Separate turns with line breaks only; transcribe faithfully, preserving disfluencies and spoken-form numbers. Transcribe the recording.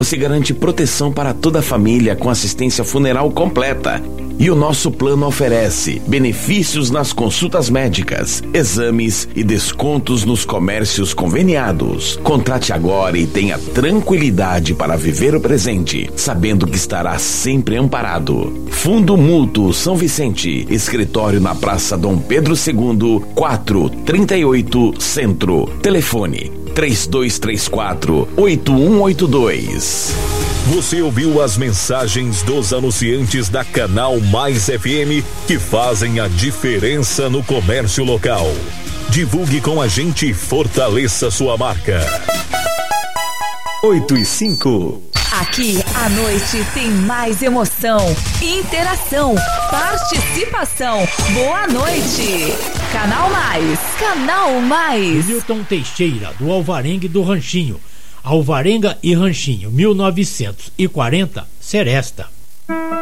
você garante proteção para toda a família com assistência funeral completa. E o nosso plano oferece benefícios nas consultas médicas, exames e descontos nos comércios conveniados. Contrate agora e tenha tranquilidade para viver o presente, sabendo que estará sempre amparado. Fundo Mútuo São Vicente, escritório na Praça Dom Pedro segundo, quatrocentos e trinta e oito, Centro. Telefone três dois três quatro, oito um oito dois.
Você ouviu as mensagens dos anunciantes da Canal Mais F M que fazem a diferença no comércio local. Divulgue com a gente e fortaleça sua marca.
oito e cinco.
Aqui a noite tem mais emoção, interação, participação. Boa noite. Canal Mais. Canal Mais.
Milton Teixeira, do Alvarengue do Ranchinho. Alvarenga e Ranchinho, mil novecentos e quarenta, Seresta.